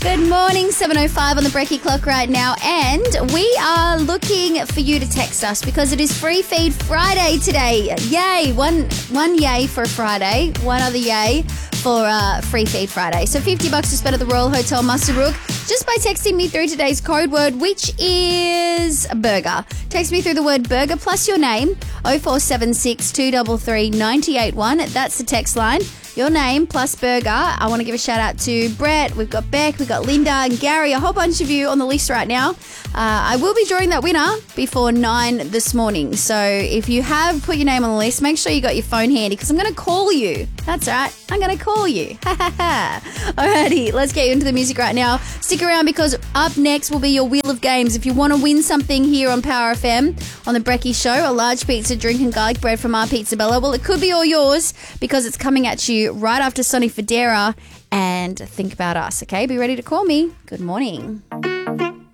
Good morning, 7:05 on the Brekkie clock right now, and we are looking for you to text us because it is Free Feed Friday today. Yay! One yay for Friday, one other yay for Free Feed Friday. So $50 to spend at the Royal Hotel Muswellbrook just by texting me through today's code word, which is burger. Text me through the word burger plus your name, 0476 233 981. That's the text line. Your name plus burger. I want to give a shout out to Brett. We've got Beck, we've got Linda and Gary, a whole bunch of you on the list right now. I will be drawing that winner before 9 this morning. So if you have put your name on the list, make sure you got your phone handy because I'm going to call you. That's right. I'm going to call you. Alrighty, let's get into the music right now. Stick around because up next will be your Wheel of Games. If you want to win something here on Power FM on the Brekkie Show, a large pizza, drink and garlic bread from our Pizza Bella, well, it could be all yours because it's coming at you right after Sonny Fodera and Think About Us, okay? Be ready to call me. Good morning.